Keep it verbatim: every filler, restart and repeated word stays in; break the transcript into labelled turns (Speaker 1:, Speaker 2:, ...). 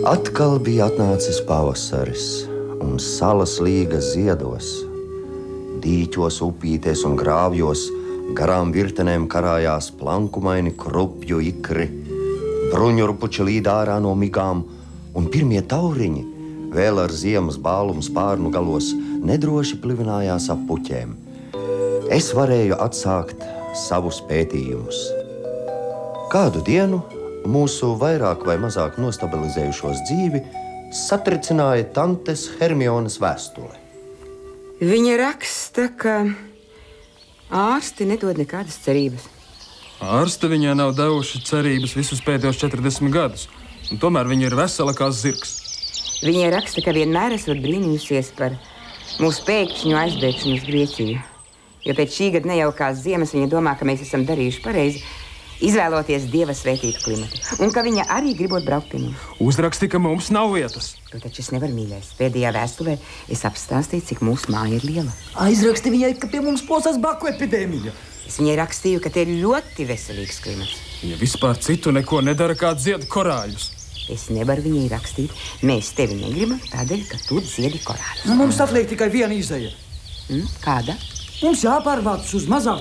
Speaker 1: Atkal bija atnācis pavasaris, un salas līga ziedos. Dīķos, upītēs un grāvjos garām virtenēm karājās plankumaini krupju ikri, bruņurpuči līd ārā no migām, un pirmie tauriņi vēl ar ziemas bālumu spārnu galos nedroši plivinājās ap puķēm. Es varēju atsākt savus pētījumus. Kādu dienu mūsu vairāk vai mazāk nostabilizējušos dzīvi satricināja tantes Hermionas vēstule.
Speaker 2: Viņa raksta, ka ārsti nedod nekādas cerības.
Speaker 3: Ārsti viņai nav devuši cerības visus pēdējos četrdesmit gadus, un tomēr viņa ir vesela kā zirgs.
Speaker 2: Viņa raksta, ka vienmēr esot brīnījusies par mūsu pēkšņu aizbēgšanu uz Grieķiju, jo pēc šī gada nejaukās ziemas viņa domā, ka mēs esam darījuši pareizi, izvēloties dieva svētītu klimatu, un ka viņa arī gribot braukt pie mums.
Speaker 3: Uzraksti, ka mums nav vietas.
Speaker 2: To taču es nevaru, mīļais. Pēdējā vēstulē es apstāstīju, cik mūsu māja ir liela.
Speaker 4: Aizraksti viņai, ka pie mums plosās baku epidēmija.
Speaker 2: Es viņai rakstīju, ka te ir ļoti veselīgs klimats.
Speaker 3: Viņa vispār citu neko nedara, kā dzied korāļus.
Speaker 2: Es nevaru viņai rakstīt. Mēs tevi negribam tādēļ, ka tu dziedi korāļus.
Speaker 4: Nu, mums atliek tikai viena izeja.
Speaker 2: Mm, kāda?
Speaker 4: Mums jāpārvāc uz mazāk